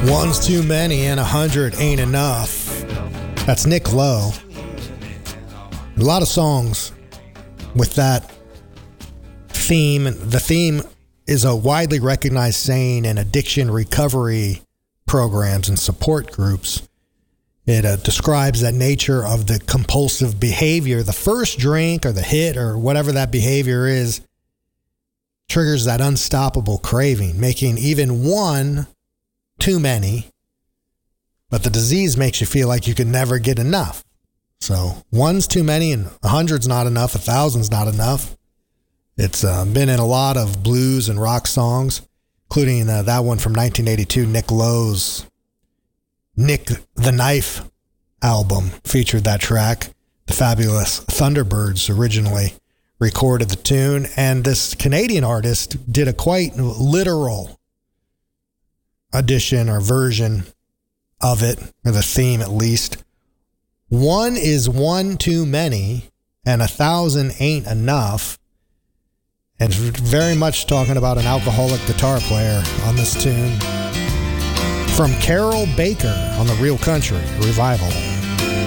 One's too many and 100 ain't enough. That's Nick Lowe. A lot of songs with that theme. The theme is a widely recognized saying in addiction recovery programs and support groups. It describes that nature of the compulsive behavior. The first drink or the hit or whatever that behavior is triggers that unstoppable craving, making even one too many. But the disease makes you feel like you can never get enough. So one's too many and 100's not enough, 1,000's not enough. It's been in a lot of blues and rock songs, including that one from 1982, Nick Lowe's Nick the Knife album featured that track. The Fabulous Thunderbirds originally recorded the tune, and this Canadian artist did a quite literal edition or version of it, or the theme at least. One is one too many, and 1,000 ain't enough. And very much talking about an alcoholic guitar player on this tune. From Carol Baker on the Real Country Revival.